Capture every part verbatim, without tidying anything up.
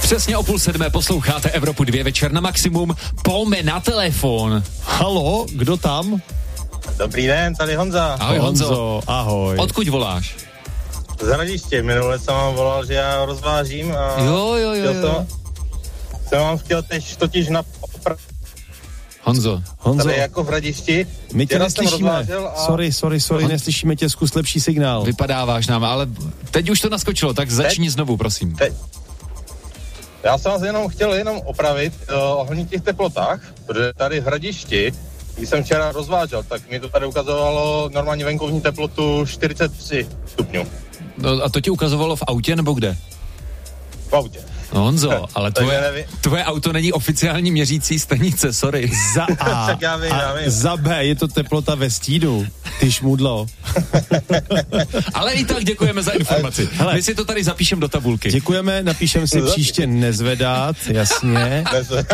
Přesně o půl sedmé posloucháte Evropu dva večer na maximum. Pojďme na telefon. Halo, kdo tam? Dobrý den, tady Honza. Ahoj Honzo. Honzo, ahoj. Odkud voláš? Z Hradiště, minule jsem vám volal, že já rozvážím a... Jo, jo, jo, jo. Jsem vám chtěl teď totiž na... Honzo. Honzo, Tady jako v Hradišti. my tě neslyšíme. A... Sorry, sorry, sorry, neslyšíme tě, zkus lepší signál. Vypadáváš nám, ale teď už to naskočilo, tak začni teď? znovu, prosím. Teď. Já jsem vás jenom chtěl jenom opravit uh, ohledně těch teplotách, protože tady v Hradišti, když jsem včera rozvážel, tak mi to tady ukazovalo normálně venkovní teplotu čtyřicet tři stupňů. No a to ti ukazovalo v autě nebo kde? V autě. No Honzo, ale Takže tvoje, nevím. tvoje auto není oficiální měřící stanice, sorry. Za A Tak já vím, já a vím. za B je to teplota ve stínu. Ty šmudlo. Ale i tak děkujeme za informaci. Hele. My si to tady zapíšem do tabulky. Děkujeme, napíšem si příště nezvedat, jasně.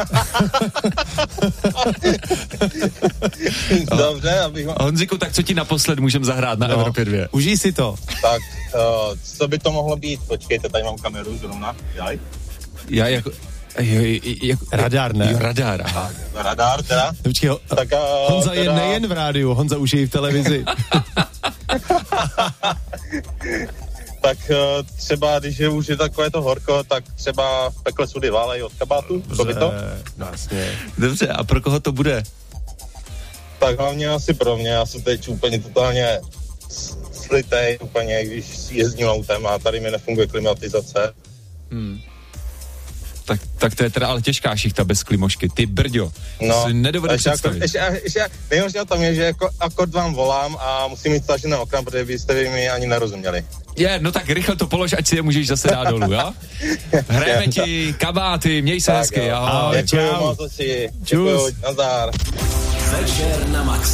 Dobře, abych... Honziku, tak co ti naposled můžeme zahrát na No. Evropě dva? Užij si to. Tak, uh, co by to mohlo být? Počkejte, tady mám kameru zrovna. Jaj. Já jako... Jo, jako Radar, ne? Jo, radar, aha. Tak, radar teda. Počkej, ho- Tak, uh, Honza je teda... nejen v rádiu, Honza už je i v televizi. Tak uh, třeba, když je už je takové to horko, tak třeba v pekle sudy válej od kabátu, co by to? No, jasně. Dobře, a pro koho to bude? Tak hlavně asi pro mě, já jsem teď úplně totálně slitej, úplně, když jezdím autem a tady mi nefunguje klimatizace. Hmm. Tak, tak to je teda ale těžká šichta bez klimošky. Ty brďo, No, to si nedovedu ještě, představit. jako, ještě, ještě nejhorší na tom je, že jako akord vám volám a musím mít stažené okna, protože byste vy mi ani nerozuměli. Je, no tak rychle to polož, ať si je můžeš zase dát dolů, jo? Hrajeme ti kabáty, měj se Tak hezky, jo. ahoj. Děkuju Čau. moc, Děkuju, Čus. nazdar. Večer na Max.